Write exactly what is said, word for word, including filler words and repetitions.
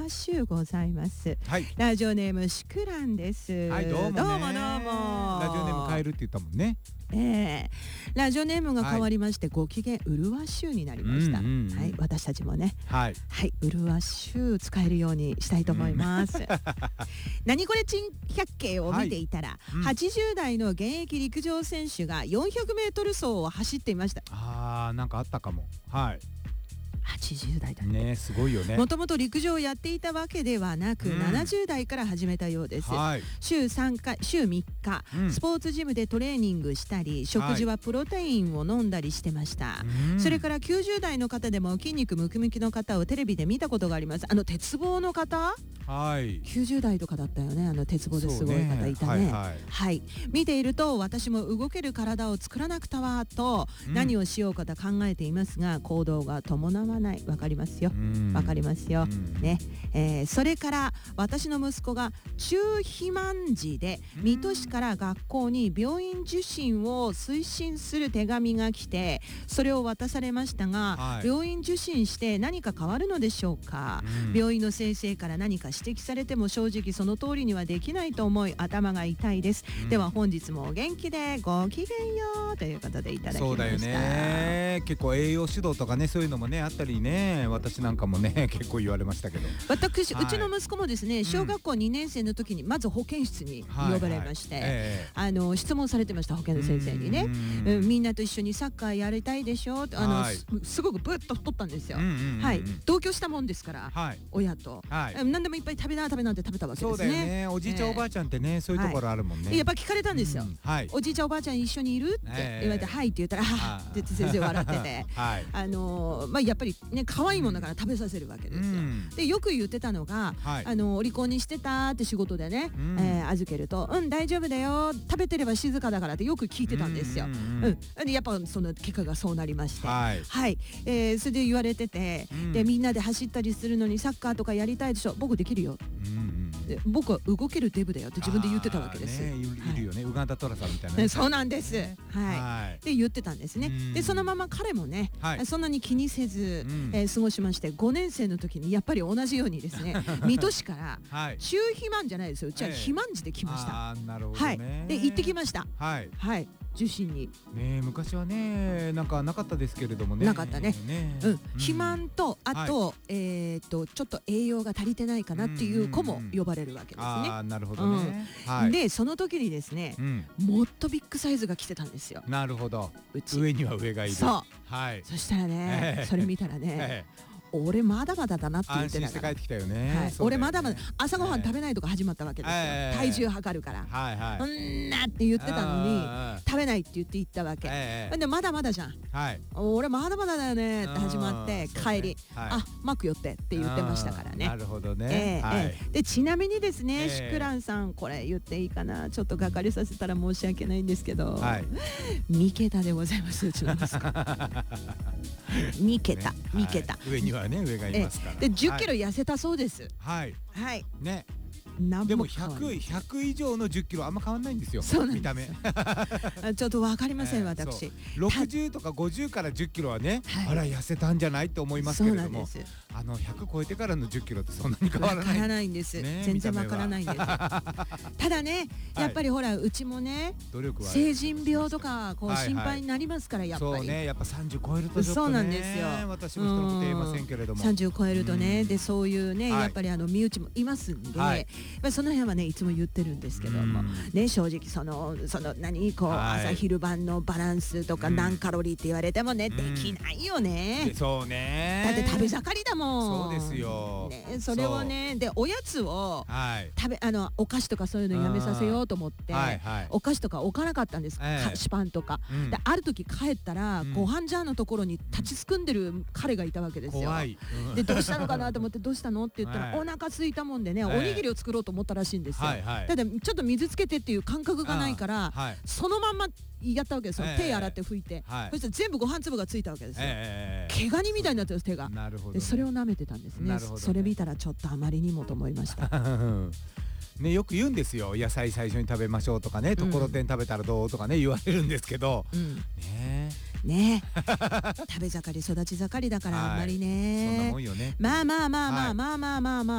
わ州ございます、 はい、 ラジオネームシクランです。 はい、どうもね。 どうもどうも。 ラジオネーム変えるって言ったもんね。 えー、ラジオネームが変わりまして、はい、ご機嫌うるわ州になりました、うんうんうん、はい、私たちもね、はい、はい、うるわ州使えるようにしたいと思います、うん、何これ珍百景を見ていたら、はい、うん、はちじゅう代の現役陸上選手がよんひゃくメートル走を走っていました。 あー、なんかあったかも。はい、 はちじゅう代だってね、すごいよね。 もともと陸上をやっていたわけではなく、うん、ななじゅう代から始めたようです、はい、週さんかい週みっか、うん、スポーツジムでトレーニングしたり、食事はプロテインを飲んだりしてました、はい、それからきゅうじゅう代の方でも筋肉ムキムキの方をテレビで見たことがあります。あの鉄棒の方、はい、きゅうじゅう代とかだったよね。あの鉄棒ですごい方いたね。はい、はいはい、見ていると私も動ける体を作らなくたわと、うん、何をしようかと考えていますが、行動が伴わない。わかりますよ、わかりますよ、ね、えー、それから私の息子が中肥満児で水戸市から学校に病院受診を推進する手紙が来て、それを渡されましたが、はい、病院受診して何か変わるのでしょうか、うん、病院の先生から何か指摘されても正直その通りにはできないと思い頭が痛いです、うん、では本日もお元気でごきげんようということでいただきました。 そうだよね、結構栄養指導とかね、そういうのもねあったりね、私なんかもね結構言われましたけど、 私、はい、うちの息子もですね、小学校にねん生の時にまず保健室に呼ばれまして、はいはい、えー、あの質問されてました、保健の先生にね、うん、みんなと一緒にサッカーやりたいでしょ、あの、はい、す, すごくブッと太ったんですよ、うんうんうんうん、はい、同居したもんですから、はい、親と、はい、何でもいっぱい食べな食べなって食べたわけですね。 そうだよね、おじいちゃん、えー、おばあちゃんってね、そういうところあるもんね、はい、 やっぱ聞かれたんですよ、うん、はい、おじいちゃんおばあちゃん一緒にいるって言われて、えー、はいって言ったら、はっって先生笑ってて、はい、あのー、まあ、やっぱりね可愛いものだから食べさせるわけですよ、うん、でよく言ってたのが、はい、あのお利口にしてたって仕事でね、うん、えー、預けると、うん大丈夫だよ、食べてれば静かだからってよく聞いてたんですよ、うんうんうんうん、でやっぱその結果がそうなりまして、はい、はい、えー、それで言われてて、うん、でみんなで走ったりするのにサッカーとかやりたいでしょ、僕できるよ、うんうん、で僕は動けるデブだよって自分で言ってたわけです、 ね、いるよね、はい、ウガンダトラさんみたいな、ね、 そうなんです、はい、はい、で言ってたんですね。でそのまま彼もね、はい、そんなに気にせず、うん、えー、過ごしまして、ごねん生の時にやっぱり同じようにですね水戸市から中肥満じゃないですよ、うちは肥満児で来ました、えー、あー、なるほどね、はい、で行ってきました、はい、はい、受診にね、昔はねなんかなかったですけれどもね、 なかったね、ね、うん、肥満とあと、はい、えー、とちょっと栄養が足りてないかなっていう子も呼ばれるわけですね。 あー、なるほどね、 うん、 はい、 でその時にですね、うん、もっとビッグサイズが来てたんですよ。 なるほど、うち上には上がいる。 そう、 はい、 そしたらね、えー、それ見たらね、えー俺まだまだだなって言ってたから、安心して帰ってきたよね、はい、ね、俺まだまだ朝ごはん食べないとか始まったわけですよ、えー、体重測るから、はいはい、うんなって言ってたのに食べないって言って言ったわけ、えー、でまだまだじゃん、はい、俺まだまだだよねって始まって帰り、ね、はい、あマック寄ってって言ってましたからね。 なるほどね、 えーはい、えー、でちなみにですね、えー、シクランさんこれ言っていいかな、ちょっとがかりさせたら申し訳ないんですけど、はい、に桁でございます、うちの息子に桁、ね、に桁、 はい、上にはね上がいますから、 でじゅっキロ痩せたそうです。 はいはいね、でもひゃく、ひゃく以上のじゅっキロあんま変わんないんですよ。そうなんです、見た目ちょっと分かりません、えー、私ろくじゅうとかごじゅうからじゅっキロはね、はい、あら痩せたんじゃないと思いますけれども、あのひゃく超えてからのじゅっキロってそんなに変わらない、 分からないんです、ね、全然分からないんですただね、やっぱりほらうちもね、努力は成人病とかこう心配になりますから、やっぱりそうね、やっぱさんじゅう超えるとちょっとね、 そうなんですよ、 私も人のこと言えませんけれども、 さんじゅう超えるとね、でそういうね、やっぱりあの身内もいますんで、はい、その辺はねいつも言ってるんですけども、ね、正直そのその何こう、はい、朝昼晩のバランスとか何カロリーって言われてもね、できないよね。 そうね、 だって食べ盛りだもん。そうですよ、 ね、それをね、でおやつを、はい、食べあのお菓子とかそういうのやめさせようと思って、はいはい、お菓子とか置かなかったんです、えー、菓子パンとか、うん、である時帰ったら、うん、ご飯ジャーのところに立ちすくんでる彼がいたわけですよ。怖い、うん、でどうしたのかなと思ってどうしたのって言ったら、はい、お腹空いたもんでね、おにぎりを作ろうと思ったらしいんですよ、はいはい、ただちょっと水つけてっていう感覚がないから、はい、そのまんまやったわけですよ、えー、手洗って拭いて、はい、そしたら全部ご飯粒がついたわけですよ、えー、毛ガニみたいになってる手が。なるほど、ね、でそれを舐めてたんです ね, ねそれ見たらちょっとあまりにもと思いましたね、よく言うんですよ、野菜最初に食べましょうとかね、ところてん食べたらどうとかね言われるんですけど、うん、ねね食べ盛り育ち盛りだからあんまりね、そんなもんよね。まあまあまあまあまあまあまあまあ